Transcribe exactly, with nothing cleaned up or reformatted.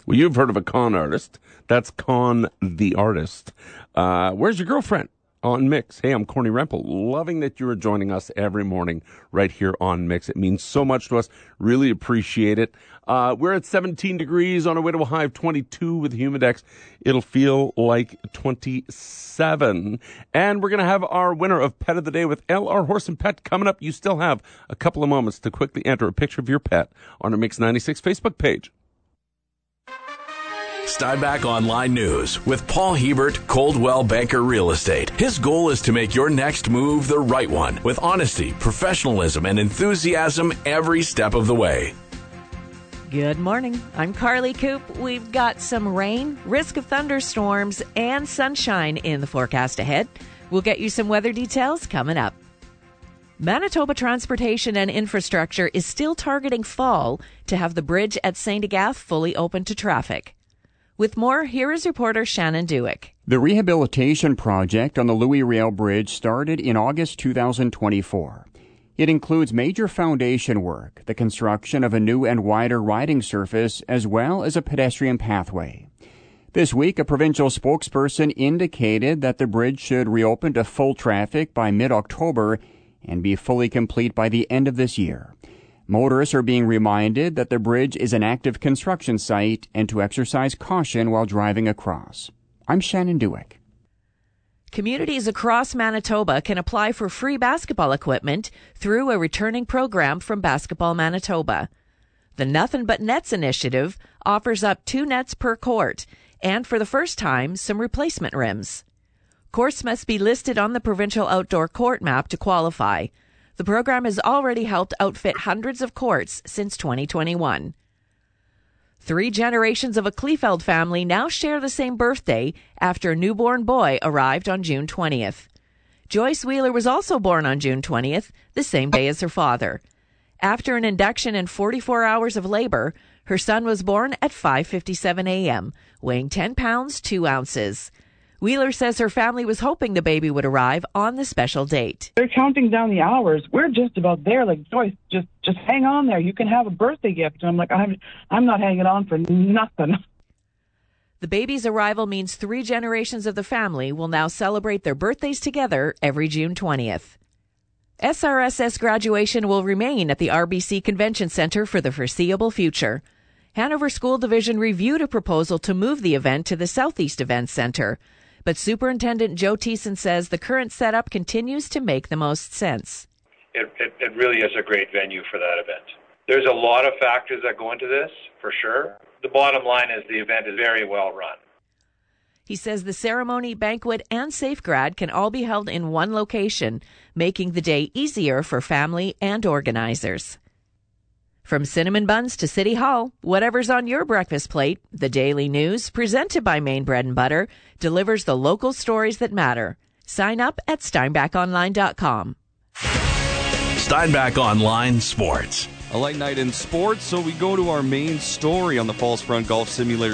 Well, you've heard of a con artist. That's Con the Artist. Uh, where's your girlfriend? On Mix. Hey, I'm Corny Rempel. Loving that you are joining us every morning right here on Mix. It means so much to us. Really appreciate it. Uh, we're at seventeen degrees on our way to a high of twenty-two with Humidex. It'll feel like twenty-seven. And we're going to have our winner of Pet of the Day with L R Horse and Pet coming up. You still have a couple of moments to quickly enter a picture of your pet on our Mix ninety-six Facebook page. Steinbach Online News with Paul Hebert, Coldwell Banker Real Estate. His goal is to make your next move the right one with honesty, professionalism, and enthusiasm every step of the way. Good morning. I'm Carly Coop. We've got some rain, risk of thunderstorms, and sunshine in the forecast ahead. We'll get you some weather details coming up. Manitoba Transportation and Infrastructure is still targeting fall to have the bridge at Saint Agathe fully open to traffic. With more, here is reporter Shannon Dewick. The rehabilitation project on the Louis Riel Bridge started in August two thousand twenty-four. It includes major foundation work, the construction of a new and wider riding surface, as well as a pedestrian pathway. This week, a provincial spokesperson indicated that the bridge should reopen to full traffic by mid-October and be fully complete by the end of this year. Motorists are being reminded that the bridge is an active construction site and to exercise caution while driving across. I'm Shannon Dewick. Communities across Manitoba can apply for free basketball equipment through a returning program from Basketball Manitoba. The Nothing But Nets initiative offers up two nets per court and, for the first time, some replacement rims. Courts must be listed on the provincial outdoor court map to qualify. The program has already helped outfit hundreds of courts since twenty twenty-one. Three generations of a Kleefeld family now share the same birthday after a newborn boy arrived on June twentieth. Joyce Wheeler was also born on June twentieth, the same day as her father. After an induction and forty-four hours of labor, her son was born at five fifty-seven a.m., weighing ten pounds, two ounces. Wheeler says her family was hoping the baby would arrive on the special date. They're counting down the hours. We're just about there. Like, Joyce, just just hang on there. You can have a birthday gift. And I'm like, I'm I'm not hanging on for nothing. The baby's arrival means three generations of the family will now celebrate their birthdays together every June twentieth. S R S S graduation will remain at the R B C Convention Centre for the foreseeable future. Hanover School Division reviewed a proposal to move the event to the Southeast Events Centre. But Superintendent Joe Thiessen says the current setup continues to make the most sense. It, it, it really is a great venue for that event. There's a lot of factors that go into this, for sure. The bottom line is the event is very well run. He says the ceremony, banquet, and safegrad can all be held in one location, making the day easier for family and organizers. From cinnamon buns to City Hall, whatever's on your breakfast plate, the Daily News, presented by Maine Bread and Butter, delivers the local stories that matter. Sign up at steinbach online dot com. Steinbach Online Sports. A light night in sports, so we go to our main story on the Falls Front Golf Simulator